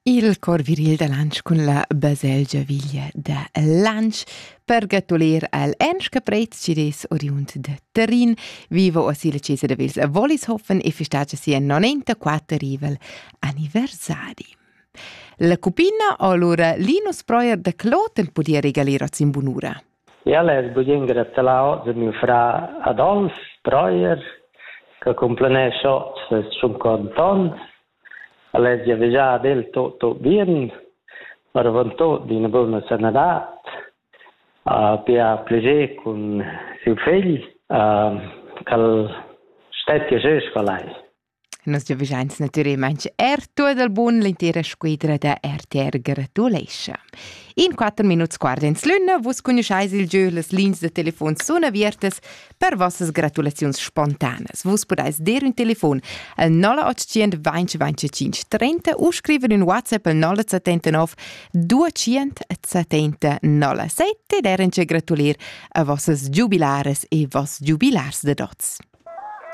Il cor viril de Lanch con la Baselgia Viglia de Lanch per gratulir al Ernst Caprez Cides oriunt de Terin vivo a sila Cesa de Vils a Wollishofen e festagia sia 94 rivel anniversari. La cupina allora Linus Breuer de Kloten podia regalir oz in bunura. Ja, les budien gratular de mio fra Adolf Breuer che complenesce oz schon content. Allez ja veja del tot bien, per avontot di una buona sanadat, pia pleger con siu fill, cal stetti jes con lei. Nos ja vejains naturalmente to del bun l'intera squadra da RTR gratulescha. In 4 minuts quardens l'una vos conosceis il giù les lins de telefon sono aviertes per vossas gratulazions spontanas. Vos podais der un telefon al 0800 20 25 30 o scriver un WhatsApp al 079 270 07 ed erenche gratulir a vossas jubilares e vos jubilars de dots.